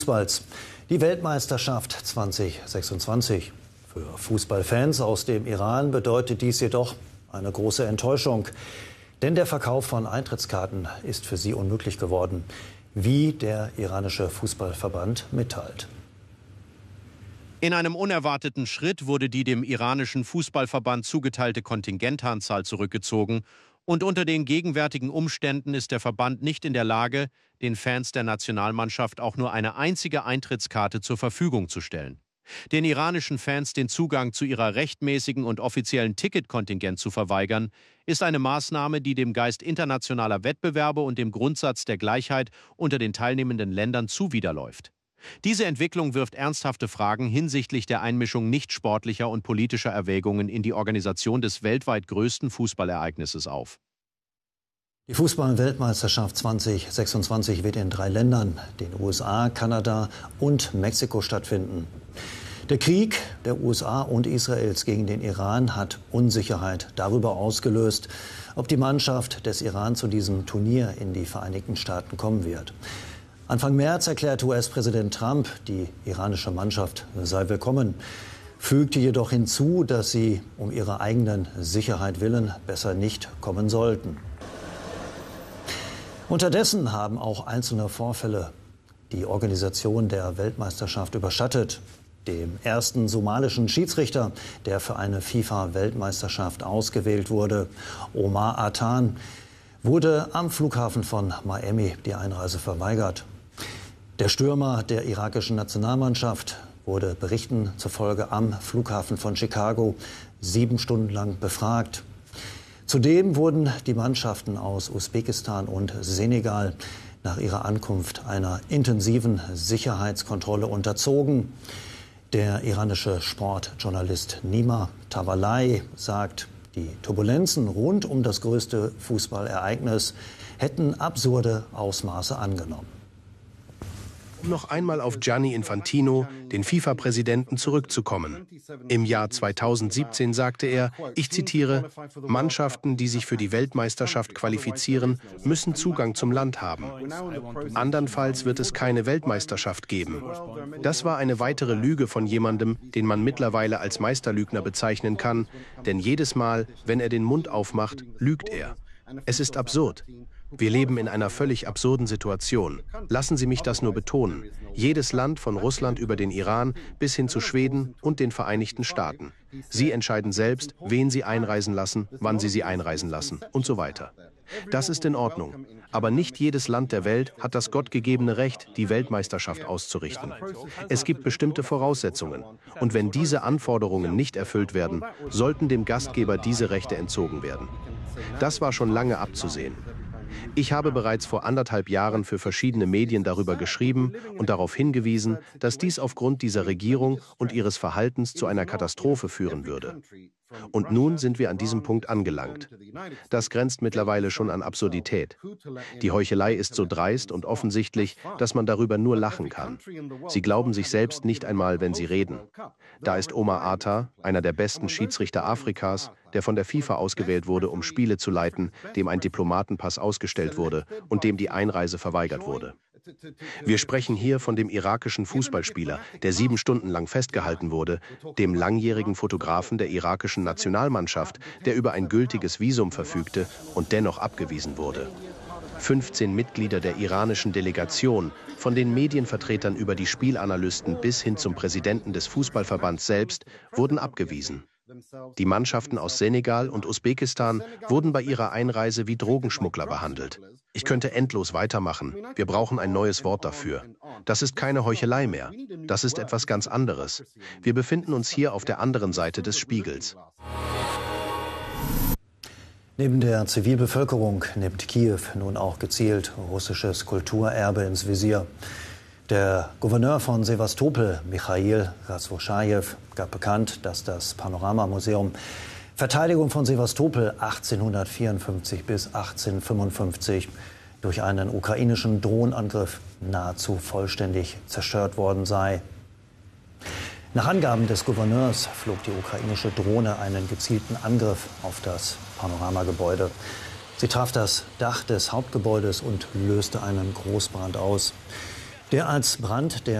Fußballs. Die Weltmeisterschaft 2026. Für Fußballfans aus dem Iran bedeutet dies jedoch eine große Enttäuschung. Denn der Verkauf von Eintrittskarten ist für sie unmöglich geworden, wie der iranische Fußballverband mitteilt. In einem unerwarteten Schritt wurde die dem iranischen Fußballverband zugeteilte Kontingentanzahl zurückgezogen. Und unter den gegenwärtigen Umständen ist der Verband nicht in der Lage, den Fans der Nationalmannschaft auch nur eine einzige Eintrittskarte zur Verfügung zu stellen. Den iranischen Fans den Zugang zu ihrer rechtmäßigen und offiziellen Ticketkontingent zu verweigern, ist eine Maßnahme, die dem Geist internationaler Wettbewerbe und dem Grundsatz der Gleichheit unter den teilnehmenden Ländern zuwiderläuft. Diese Entwicklung wirft ernsthafte Fragen hinsichtlich der Einmischung nichtsportlicher und politischer Erwägungen in die Organisation des weltweit größten Fußballereignisses auf. Die Fußball-Weltmeisterschaft 2026 wird in 3 Ländern, den USA, Kanada und Mexiko, stattfinden. Der Krieg der USA und Israels gegen den Iran hat Unsicherheit darüber ausgelöst, ob die Mannschaft des Iran zu diesem Turnier in die Vereinigten Staaten kommen wird. Anfang März erklärte US-Präsident Trump, die iranische Mannschaft sei willkommen, fügte jedoch hinzu, dass sie um ihrer eigenen Sicherheit willen besser nicht kommen sollten. Unterdessen haben auch einzelne Vorfälle die Organisation der Weltmeisterschaft überschattet. Dem ersten somalischen Schiedsrichter, der für eine FIFA-Weltmeisterschaft ausgewählt wurde, Omar Artan, wurde am Flughafen von Miami die Einreise verweigert. Der Stürmer der irakischen Nationalmannschaft wurde Berichten zufolge am Flughafen von Chicago 7 Stunden lang befragt. Zudem wurden die Mannschaften aus Usbekistan und Senegal nach ihrer Ankunft einer intensiven Sicherheitskontrolle unterzogen. Der iranische Sportjournalist Nima Tavalai sagt, die Turbulenzen rund um das größte Fußballereignis hätten absurde Ausmaße angenommen. Um noch einmal auf Gianni Infantino, den FIFA-Präsidenten, zurückzukommen. Im Jahr 2017 sagte er, ich zitiere, Mannschaften, die sich für die Weltmeisterschaft qualifizieren, müssen Zugang zum Land haben. Andernfalls wird es keine Weltmeisterschaft geben. Das war eine weitere Lüge von jemandem, den man mittlerweile als Meisterlügner bezeichnen kann, denn jedes Mal, wenn er den Mund aufmacht, lügt er. Es ist absurd. Wir leben in einer völlig absurden Situation. Lassen Sie mich das nur betonen. Jedes Land von Russland über den Iran bis hin zu Schweden und den Vereinigten Staaten. Sie entscheiden selbst, wen sie einreisen lassen, wann sie einreisen lassen und so weiter. Das ist in Ordnung. Aber nicht jedes Land der Welt hat das gottgegebene Recht, die Weltmeisterschaft auszurichten. Es gibt bestimmte Voraussetzungen. Und wenn diese Anforderungen nicht erfüllt werden, sollten dem Gastgeber diese Rechte entzogen werden. Das war schon lange abzusehen. Ich habe bereits vor 1,5 Jahren für verschiedene Medien darüber geschrieben und darauf hingewiesen, dass dies aufgrund dieser Regierung und ihres Verhaltens zu einer Katastrophe führen würde. Und nun sind wir an diesem Punkt angelangt. Das grenzt mittlerweile schon an Absurdität. Die Heuchelei ist so dreist und offensichtlich, dass man darüber nur lachen kann. Sie glauben sich selbst nicht einmal, wenn sie reden. Da ist Omar Arta, einer der besten Schiedsrichter Afrikas, der von der FIFA ausgewählt wurde, um Spiele zu leiten, dem ein Diplomatenpass ausgestellt wurde und dem die Einreise verweigert wurde. Wir sprechen hier von dem irakischen Fußballspieler, der 7 Stunden lang festgehalten wurde, dem langjährigen Fotografen der irakischen Nationalmannschaft, der über ein gültiges Visum verfügte und dennoch abgewiesen wurde. 15 Mitglieder der iranischen Delegation, von den Medienvertretern über die Spielanalysten bis hin zum Präsidenten des Fußballverbands selbst, wurden abgewiesen. Die Mannschaften aus Senegal und Usbekistan wurden bei ihrer Einreise wie Drogenschmuggler behandelt. Ich könnte endlos weitermachen. Wir brauchen ein neues Wort dafür. Das ist keine Heuchelei mehr. Das ist etwas ganz anderes. Wir befinden uns hier auf der anderen Seite des Spiegels. Neben der Zivilbevölkerung nimmt Kiew nun auch gezielt russisches Kulturerbe ins Visier. Der Gouverneur von Sewastopol, Michail Razvoschajew, gab bekannt, dass das Panoramamuseum Verteidigung von Sewastopol 1854 bis 1855 durch einen ukrainischen Drohnenangriff nahezu vollständig zerstört worden sei. Nach Angaben des Gouverneurs flog die ukrainische Drohne einen gezielten Angriff auf das Panoramagebäude. Sie traf das Dach des Hauptgebäudes und löste einen Großbrand aus. Der als Brand der